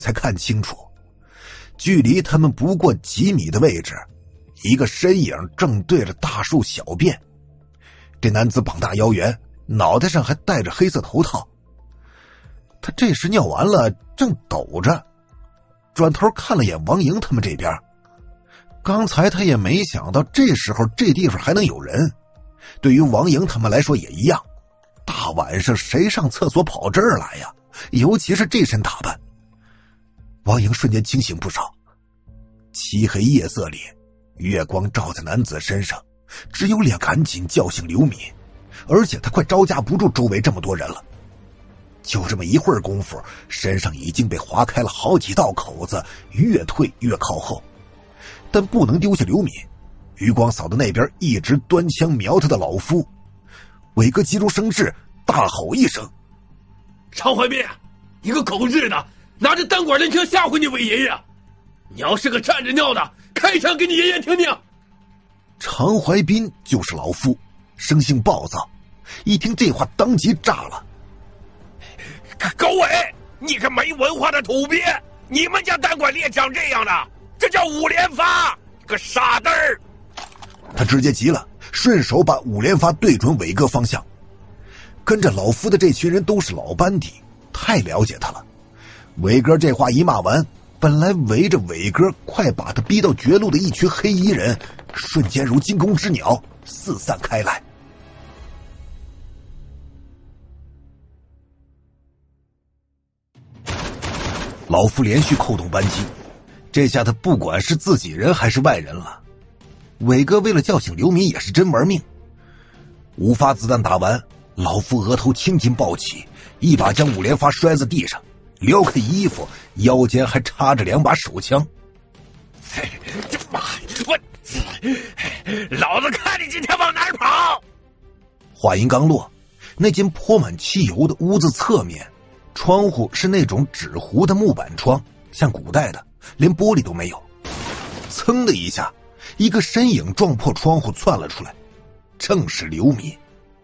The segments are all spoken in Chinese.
才看清楚，距离他们不过几米的位置，一个身影正对着大树小便。这男子膀大腰圆，脑袋上还戴着黑色头套。他这时尿完了，正抖着，转头看了眼王莹他们这边。刚才他也没想到这时候这地方还能有人，对于王莹他们来说也一样，大晚上谁上厕所跑这儿来呀？尤其是这身打扮。王莹瞬间清醒不少。漆黑夜色里，月光照在男子身上，只有脸赶紧叫醒刘敏，而且他快招架不住周围这么多人了。就这么一会儿功夫，身上已经被划开了好几道口子，越退越靠后。但不能丢下刘敏，余光扫到那边一直端枪瞄他的老夫。伟哥急中生智，大吼一声： 常怀斌，一个狗日的拿着单管连枪吓唬你伟爷爷，你要是个站着尿的，开枪给你爷爷听听。 常怀斌就是老夫，生性暴躁，一听这话当即炸了。 狗伟，你个没文化的土鳖，你们家单管猎长这样的，这叫5连发，个傻嘚儿！ 他直接急了，顺手把5连发对准伟哥方向。跟着老夫的这群人都是老班底，太了解他了。伟哥这话一骂完，本来围着伟哥快把他逼到绝路的一群黑衣人，瞬间如惊弓之鸟四散开来。老夫连续扣动扳机，这下他不管是自己人还是外人了。伟哥为了叫醒刘敏也是真玩命。5发子弹打完，老夫额头青筋暴起，一把将5连发摔在地上，撩开衣服，腰间还插着2把手枪。 这妈，老子看你今天往哪儿跑！ 话音刚落，那间泼满汽油的屋子侧面，窗户是那种纸糊的木板窗，像古代的，连玻璃都没有。噌的一下，一个身影撞破窗户窜了出来，正是刘敏。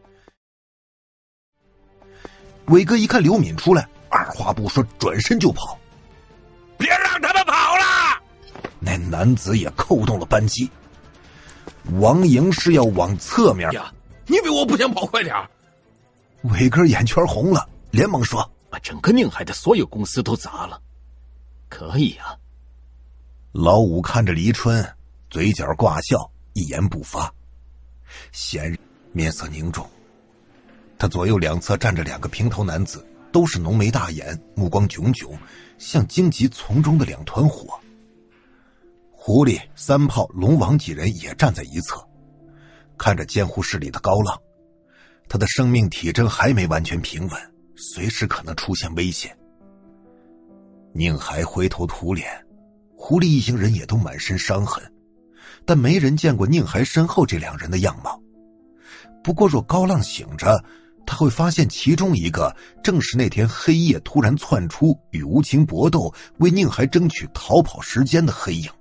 伟哥一看刘敏出来，二话不说转身就跑。 别让他们跑了！ 那男子也扣动了扳机。王莹是要往侧面呀，你以为我不想跑快点？ 伟哥眼圈红了，连忙说： 把整个宁海的所有公司都砸了，可以啊。 老五看着黎春，嘴角挂笑，一言不发，显然面色凝重。他左右两侧站着2个平头男子，都是浓眉大眼，目光炯炯，像荆棘丛中的2团火。狐狸、三炮、龙王几人也站在一侧，看着监护室里的高浪，他的生命体征还没完全平稳，随时可能出现危险。宁海灰头土脸，狐狸一行人也都满身伤痕，但没人见过宁海身后这2人的样貌。不过若高浪醒着，他会发现其中一个正是那天黑夜突然窜出与无情搏斗，为宁海争取逃跑时间的黑影。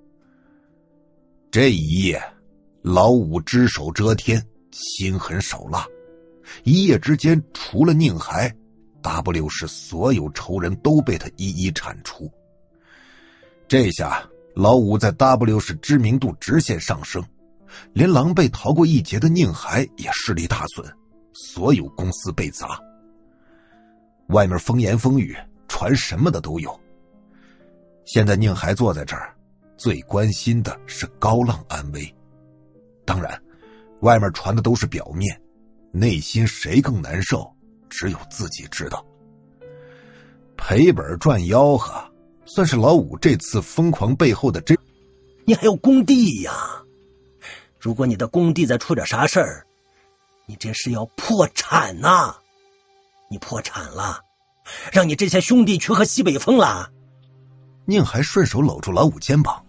这一夜，老五只手遮天，心狠手辣。一夜之间，除了宁海，W市所有仇人都被他一一铲除。这下老五在 W 市知名度直线上升，连狼狈逃过一劫的宁海也势力大损，所有公司被砸。外面风言风语，传什么的都有。现在宁海坐在这儿，最关心的是高浪安危。当然，外面传的都是表面，内心谁更难受，只有自己知道。赔本赚吆喝，算是老五这次疯狂背后的真。 你还有工地呀，如果你的工地再出点啥事儿，你这是要破产呐！你破产了，让你这些兄弟去喝西北风了。 宁海顺手搂住老五肩膀。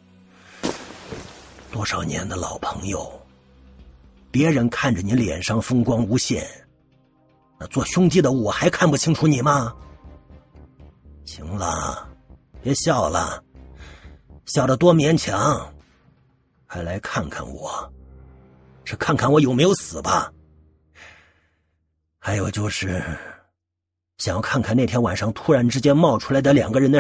多少年的老朋友，别人看着你脸上风光无限，那做兄弟的我还看不清楚你吗？行了，别笑了，笑得多勉强，还来看看我，是看看我有没有死吧。还有就是， 想要看看那天晚上突然之间冒出来的2个人的